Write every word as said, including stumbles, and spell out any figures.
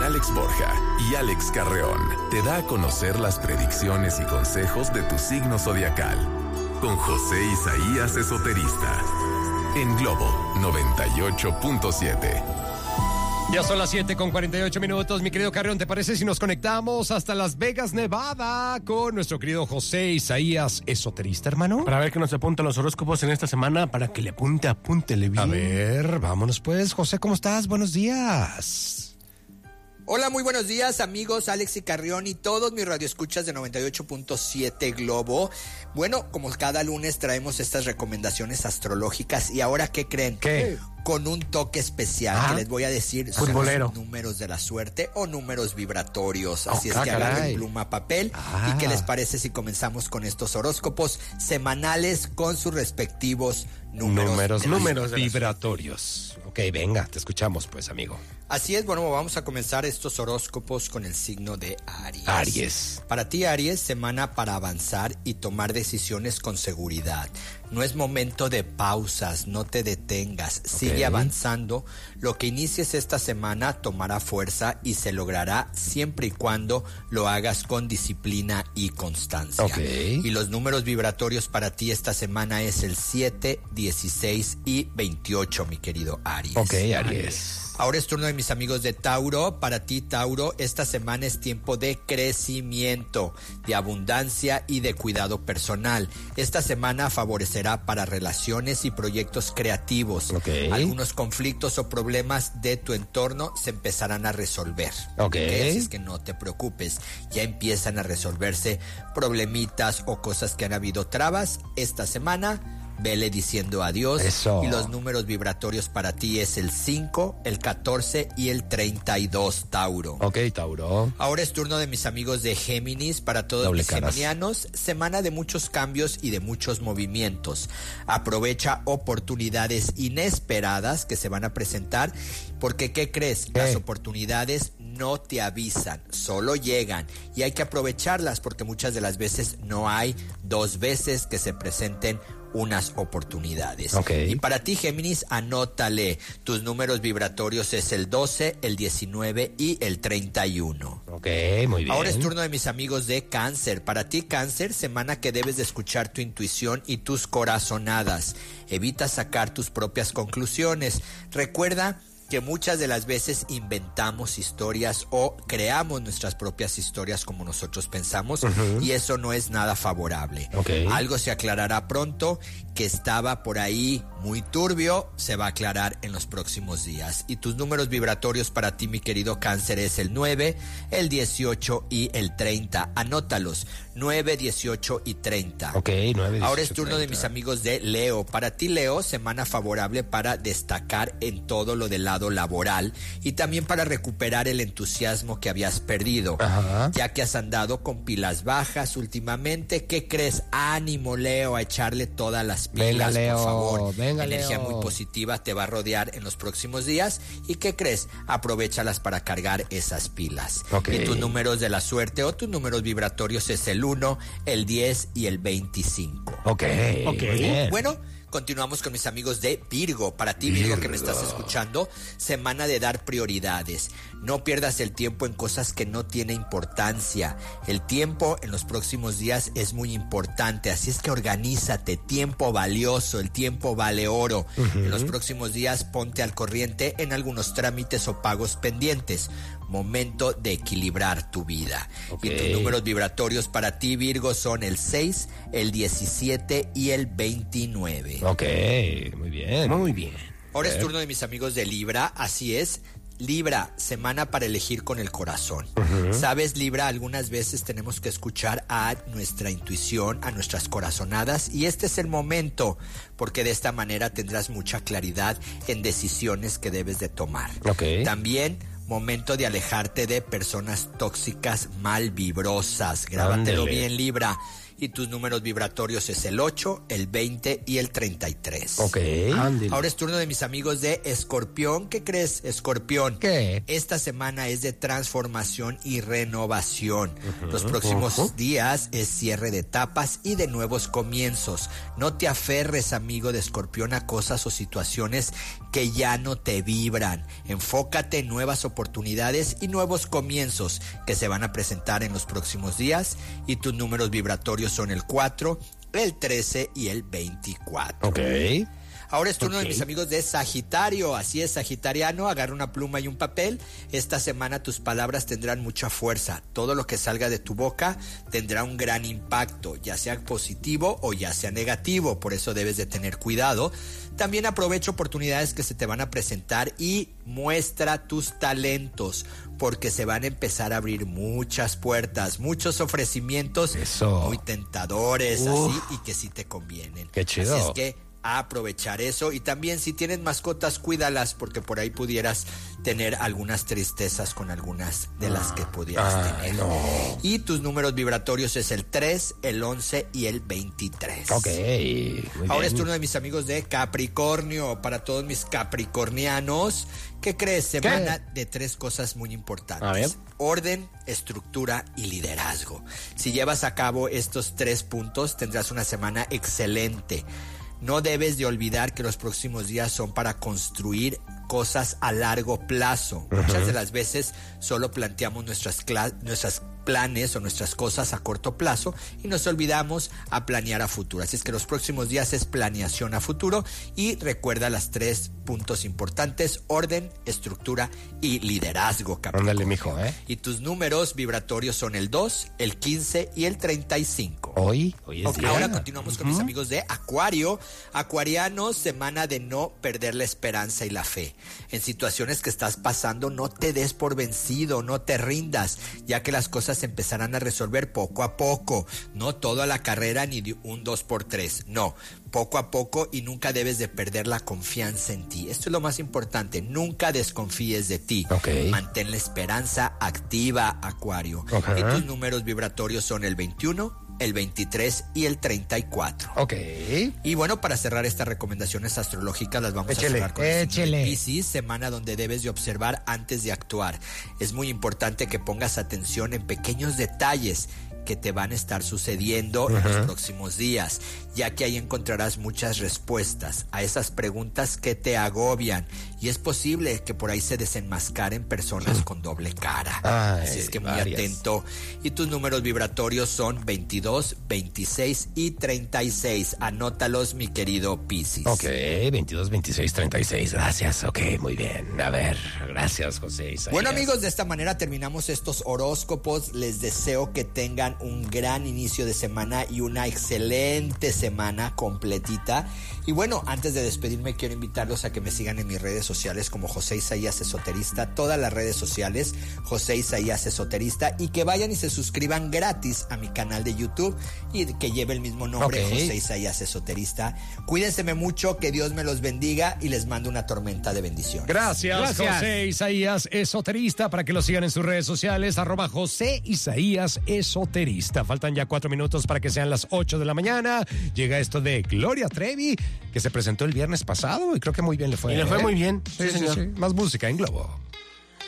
Alex Borja y Alex Carreón te da a conocer las predicciones y consejos de tu signo zodiacal con José Isaías Esoterista en Globo noventa y ocho punto siete. Ya son las siete con cuarenta y ocho minutos. Mi querido Carreón, ¿te parece si nos conectamos hasta Las Vegas, Nevada, con nuestro querido José Isaías Esoterista, hermano? Para ver que nos apuntan los horóscopos en esta semana, para que le apunte, apúntele bien. A ver, vámonos pues. José, ¿cómo estás? Buenos días. Hola, muy buenos días, amigos, Alex y Carrión y todos mis radioescuchas de noventa y ocho punto siete Globo. Bueno, como cada lunes traemos estas recomendaciones astrológicas y ahora, ¿qué creen? ¿Qué? Con un toque especial ¿Ah? que les voy a decir son Futbolero. los números de la suerte o números vibratorios. Así Oh, es que caray. agarren pluma, papel. Ah. ¿Y qué les parece si comenzamos con estos horóscopos semanales con sus respectivos números? Números, de la números suerte? vibratorios. Ok, venga, te escuchamos pues, amigo. Así es, bueno, vamos a comenzar estos horóscopos con el signo de Aries. Aries. Para ti, Aries, semana para avanzar y tomar decisiones con seguridad. No es momento de pausas, no te detengas, sigue Ok. avanzando. Lo que inicies esta semana tomará fuerza y se logrará siempre y cuando lo hagas con disciplina y constancia. Ok. Y los números vibratorios para ti esta semana es el siete, dieciséis y veintiocho, mi querido Aries. Ok, Aries. Ahora es turno de mis amigos de Tauro. Para ti, Tauro, esta semana es tiempo de crecimiento, de abundancia y de cuidado personal. Esta semana favorecerá para relaciones y proyectos creativos. Ok. Algunos conflictos o problemas de tu entorno se empezarán a resolver. Ok. Así es que no te preocupes. Ya empiezan a resolverse problemitas o cosas que han habido trabas. Esta semana vele diciendo adiós. Eso. Y los números vibratorios para ti es el cinco, el catorce y el treinta y dos, Tauro. Ok, Tauro. Ahora es turno de mis amigos de Géminis. Para todos Doble mis caras. geminianos, semana de muchos cambios y de muchos movimientos. Aprovecha oportunidades inesperadas que se van a presentar, porque ¿qué crees? ¿Qué? Las oportunidades no te avisan, solo llegan y hay que aprovecharlas, porque muchas de las veces no hay dos veces que se presenten unas oportunidades. Ok. Y para ti, Géminis, anótale. Tus números vibratorios es el doce, el diecinueve y el treinta y uno. Ok, muy bien. Ahora es turno de mis amigos de Cáncer. Para ti, Cáncer, semana que debes de escuchar tu intuición y tus corazonadas. Evita sacar tus propias conclusiones. Recuerda que muchas de las veces inventamos historias o creamos nuestras propias historias como nosotros pensamos, uh-huh. y eso no es nada favorable. Okay. Algo se aclarará pronto, que estaba por ahí muy turbio, se va a aclarar en los próximos días. Y tus números vibratorios para ti, mi querido Cáncer, es el nueve, el dieciocho y el treinta. Anótalos, nueve, dieciocho y treinta. Ok, nueve, dieciocho, Ahora es turno treinta. de mis amigos de Leo. Para ti, Leo, semana favorable para destacar en todo lo del lado laboral y también para recuperar el entusiasmo que habías perdido. Ajá. Ya que has andado con pilas bajas últimamente. ¿Qué crees? Ánimo, Leo, a echarle todas las pilas, venga, Leo, por favor. venga, Energía Leo. muy positiva te va a rodear en los próximos días. ¿Y qué crees? Aprovéchalas para cargar esas pilas. Okay. Y tus números de la suerte o tus números vibratorios es el uno, el diez y el veinticinco. Ok, Ok. muy bien. Bueno, continuamos con mis amigos de Virgo. Para ti, Virgo, Virgo, que me estás escuchando, semana de dar prioridades. No pierdas el tiempo en cosas que no tienen importancia. El tiempo en los próximos días es muy importante, así es que organízate. Tiempo valioso, el tiempo vale oro. Uh-huh. En los próximos días ponte al corriente en algunos trámites o pagos pendientes. Momento de equilibrar tu vida. Okay. Y tus números vibratorios para ti, Virgo, son el seis, el diecisiete y el veintinueve. Ok, muy bien. Muy bien. Ahora es turno de mis amigos de Libra, así es. Libra, semana para elegir con el corazón. Uh-huh. Sabes, Libra, algunas veces tenemos que escuchar a nuestra intuición, a nuestras corazonadas, y este es el momento, porque de esta manera tendrás mucha claridad en decisiones que debes de tomar. Okay. También momento de alejarte de personas tóxicas, mal vibrosas. Grábatelo Ándele. bien, Libra. y tus números vibratorios es el ocho, el veinte y el treinta y tres. Ok. Ándele. Ahora es turno de mis amigos de Escorpión. ¿Qué crees, Escorpión? ¿Qué? Esta semana es de transformación y renovación. Uh-huh, Los próximos uh-huh. días es cierre de etapas y de nuevos comienzos. No te aferres, amigo de Escorpión, a cosas o situaciones que ya no te vibran. Enfócate en nuevas oportunidades y nuevos comienzos que se van a presentar en los próximos días, y tus números vibratorios son el cuatro, el trece y el veinticuatro. Ok. Ahora es turno okay. de mis amigos de Sagitario. Así es, Sagitariano, agarra una pluma y un papel. Esta semana tus palabras tendrán mucha fuerza. Todo lo que salga de tu boca tendrá un gran impacto, ya sea positivo o ya sea negativo. Por eso debes de tener cuidado. También aprovecha oportunidades que se te van a presentar y muestra tus talentos, porque se van a empezar a abrir muchas puertas, muchos ofrecimientos Eso. muy tentadores, Uf. así, y que sí te convienen. Qué chido. Así es que a aprovechar eso, y también si tienes mascotas, cuídalas, porque por ahí pudieras tener algunas tristezas con algunas de las que pudieras ah, tener. No. Y tus números vibratorios es el tres, el once y el veintitrés. Ok. Muy Ahora bien. es turno de mis amigos de Capricornio. Para todos mis capricornianos, ¿qué crees? Semana ¿Qué? de tres cosas muy importantes. A ver. Orden, estructura y liderazgo. Si llevas a cabo estos tres puntos, tendrás una semana excelente. No debes de olvidar que los próximos días son para construir cosas a largo plazo. Uh-huh. Muchas de las veces solo planteamos nuestras, cla- nuestras planes o nuestras cosas a corto plazo y nos olvidamos a planear a futuro. Así es que los próximos días es planeación a futuro, y recuerda las tres puntos importantes: orden, estructura y liderazgo, Capricornio. Ándale, mijo, ¿eh? Y tus números vibratorios son el dos, el quince y el treinta y cinco. Hoy, hoy es Okay, día. ahora continuamos con uh-huh. mis amigos de Acuario. Acuarianos, semana de no perder la esperanza y la fe. En situaciones que estás pasando, no te des por vencido, no te rindas, ya que las cosas se empezarán a resolver poco a poco. No todo a la carrera ni de un dos por tres, no, poco a poco, y nunca debes de perder la confianza en ti. Esto es lo más importante, nunca desconfíes de ti. Okay. Mantén la esperanza activa, Acuario. Okay. Y tus números vibratorios son el veintiuno, el veintitrés y el treinta y cuatro. Ok. Y bueno, para cerrar estas recomendaciones astrológicas, las vamos Échele, a cerrar con el signo échele. de Piscis, semana donde debes de observar antes de actuar. Es muy importante que pongas atención en pequeños detalles que te van a estar sucediendo uh-huh. en los próximos días, ya que ahí encontrarás muchas respuestas a esas preguntas que te agobian, y es posible que por ahí se desenmascaren personas uh-huh. con doble cara. Ay, así es que muy varias. atento. Y tus números vibratorios son veintidós, veintiséis y treinta y seis. Anótalos, mi querido Piscis. Ok, veintidós, veintiséis, treinta y seis. Gracias. Ok, muy bien. A ver, gracias, José Isaías. Bueno, amigos, de esta manera terminamos estos horóscopos. Les deseo que tengan un gran inicio de semana y una excelente semana completita. Y bueno, antes de despedirme, quiero invitarlos a que me sigan en mis redes sociales como José Isaías Esoterista, todas las redes sociales, José Isaías Esoterista, y que vayan y se suscriban gratis a mi canal de YouTube, y que lleve el mismo nombre, okay. José Isaías Esoterista. Cuídense mucho, que Dios me los bendiga, y les mando una tormenta de bendiciones. Gracias, Gracias. José Isaías Esoterista, para que lo sigan en sus redes sociales, arroba José Isaías Esoterista. Faltan ya cuatro minutos para que sean las ocho de la mañana. Llega esto de Gloria Trevi, que se presentó el viernes pasado y creo que muy bien le fue. Y le fue ¿eh? muy bien. Sí, sí, sí, sí. Más música en Globo.